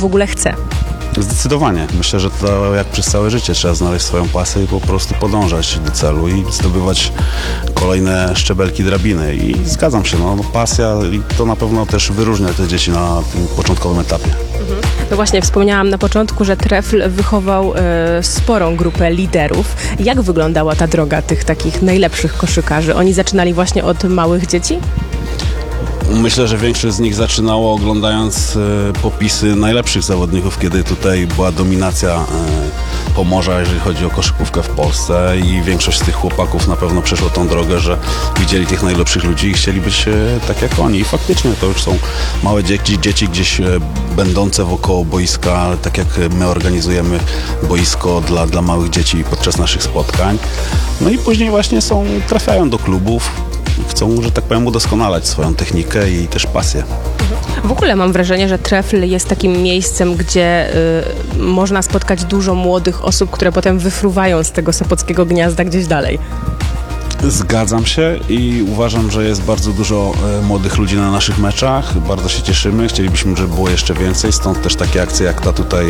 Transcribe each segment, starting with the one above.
w ogóle chce. Zdecydowanie. Myślę, że to jak przez całe życie trzeba znaleźć swoją pasję i po prostu podążać do celu i zdobywać kolejne szczebelki drabiny. I zgadzam się, pasja i to na pewno też wyróżnia te dzieci na tym początkowym etapie. No właśnie, wspomniałam na początku, że Trefl wychował sporą grupę liderów. Jak wyglądała ta droga tych takich najlepszych koszykarzy? Oni zaczynali właśnie od małych dzieci? Myślę, że większość z nich zaczynało oglądając popisy najlepszych zawodników, kiedy tutaj była dominacja Pomorza, jeżeli chodzi o koszykówkę w Polsce i większość z tych chłopaków na pewno przeszło tą drogę, że widzieli tych najlepszych ludzi i chcieli być tak jak oni. I faktycznie to już są małe dzieci gdzieś będące wokoło boiska, tak jak my organizujemy boisko dla małych dzieci podczas naszych spotkań. No i później właśnie trafiają do klubów, chcą, że tak powiem, udoskonalać swoją technikę i też pasję. W ogóle mam wrażenie, że Trefl jest takim miejscem, gdzie można spotkać dużo młodych osób, które potem wyfruwają z tego sopockiego gniazda gdzieś dalej. Zgadzam się i uważam, że jest bardzo dużo młodych ludzi na naszych meczach. Bardzo się cieszymy. Chcielibyśmy, żeby było jeszcze więcej. Stąd też takie akcje jak ta tutaj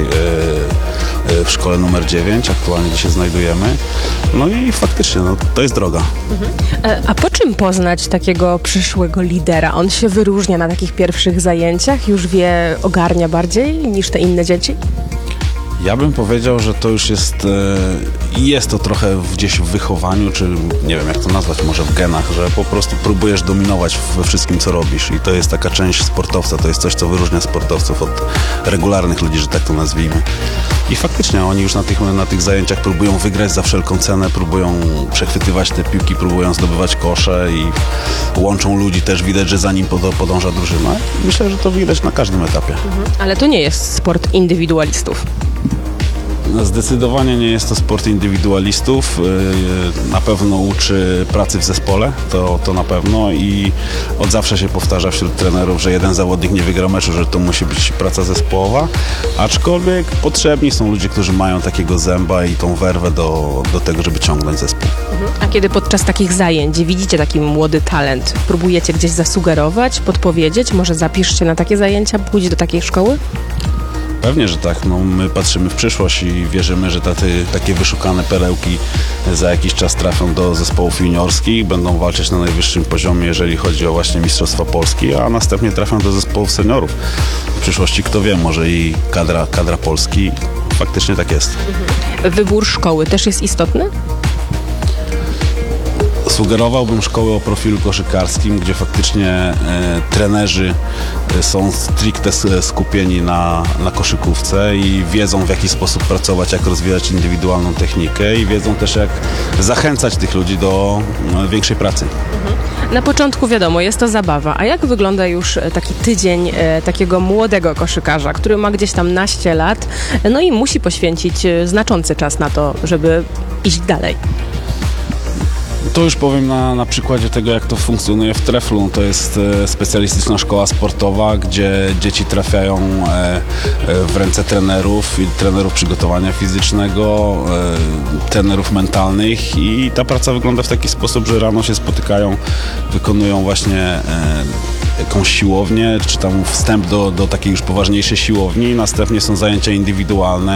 w szkole numer 9, aktualnie gdzie się znajdujemy. No i faktycznie, to jest droga. A po czym poznać takiego przyszłego lidera? On się wyróżnia na takich pierwszych zajęciach? Już ogarnia bardziej niż te inne dzieci? Ja bym powiedział, że to już jest to trochę gdzieś w wychowaniu, czy nie wiem jak to nazwać, może w genach, że po prostu próbujesz dominować we wszystkim, co robisz i to jest taka część sportowca, to jest coś, co wyróżnia sportowców od regularnych ludzi, że tak to nazwijmy. I faktycznie oni już na tych zajęciach próbują wygrać za wszelką cenę, próbują przechwytywać te piłki, próbują zdobywać kosze i łączą ludzi, też widać, że za nim podąża drużyna. Myślę, że to widać na każdym etapie. Ale to nie jest sport indywidualistów. Zdecydowanie nie jest to sport indywidualistów. Na pewno uczy pracy w zespole, to na pewno i od zawsze się powtarza wśród trenerów, że jeden zawodnik nie wygra meczu, że to musi być praca zespołowa, aczkolwiek potrzebni są ludzie, którzy mają takiego zęba i tą werwę do tego, żeby ciągnąć zespół. A kiedy podczas takich zajęć widzicie taki młody talent, próbujecie gdzieś zasugerować, podpowiedzieć, może zapiszcie na takie zajęcia, pójdź do takiej szkoły? Pewnie, że tak. My patrzymy w przyszłość i wierzymy, że takie wyszukane perełki za jakiś czas trafią do zespołów juniorskich, będą walczyć na najwyższym poziomie, jeżeli chodzi o właśnie Mistrzostwa Polski, a następnie trafią do zespołów seniorów. W przyszłości, kto wie, może i kadra Polski. Faktycznie tak jest. Wybór szkoły też jest istotny? Sugerowałbym szkołę o profilu koszykarskim, gdzie faktycznie trenerzy są stricte skupieni na koszykówce i wiedzą, w jaki sposób pracować, jak rozwijać indywidualną technikę i wiedzą też, jak zachęcać tych ludzi do większej pracy. Na początku wiadomo, jest to zabawa, a jak wygląda już taki tydzień takiego młodego koszykarza, który ma gdzieś tam naście lat, no i musi poświęcić znaczący czas na to, żeby iść dalej? To już powiem na przykładzie tego, jak to funkcjonuje w Treflu. To jest specjalistyczna szkoła sportowa, gdzie dzieci trafiają w ręce trenerów i trenerów przygotowania fizycznego, trenerów mentalnych i ta praca wygląda w taki sposób, że rano się spotykają, wykonują właśnie jakąś siłownię, czy tam wstęp do takiej już poważniejszej siłowni, następnie są zajęcia indywidualne,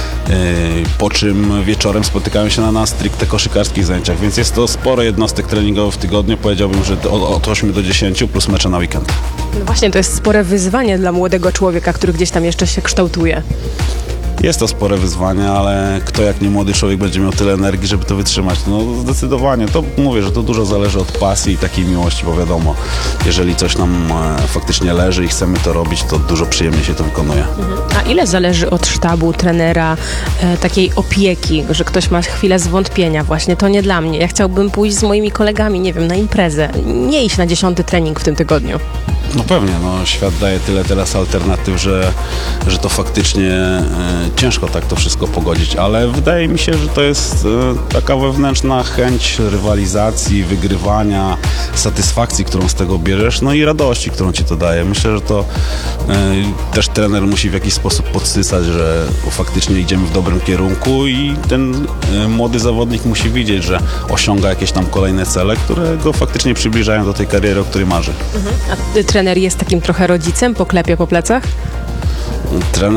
po czym wieczorem spotykają się na stricte koszykarskich zajęciach, więc jest to sporo jednostek treningowych w tygodniu, powiedziałbym, że od 8 do 10 plus mecze na weekend. No właśnie, to jest spore wyzwanie dla młodego człowieka, który gdzieś tam jeszcze się kształtuje. Jest to spore wyzwanie, ale kto jak nie młody człowiek będzie miał tyle energii, żeby to wytrzymać? No zdecydowanie. To mówię, że to dużo zależy od pasji i takiej miłości, bo wiadomo, jeżeli coś nam faktycznie leży i chcemy to robić, to dużo przyjemniej się to wykonuje. A ile zależy od sztabu, trenera, takiej opieki, że ktoś ma chwilę zwątpienia właśnie, to nie dla mnie. Ja chciałbym pójść z moimi kolegami, nie wiem, na imprezę, nie iść na 10. trening w tym tygodniu. No pewnie, świat daje tyle teraz alternatyw, że to faktycznie ciężko tak to wszystko pogodzić, ale wydaje mi się, że to jest taka wewnętrzna chęć rywalizacji, wygrywania, satysfakcji, którą z tego bierzesz, no i radości, którą ci to daje. Myślę, że to też trener musi w jakiś sposób podsycać, że faktycznie idziemy w dobrym kierunku i ten młody zawodnik musi widzieć, że osiąga jakieś tam kolejne cele, które go faktycznie przybliżają do tej kariery, o której marzy. A trener jest takim trochę rodzicem, poklepie po plecach? Trener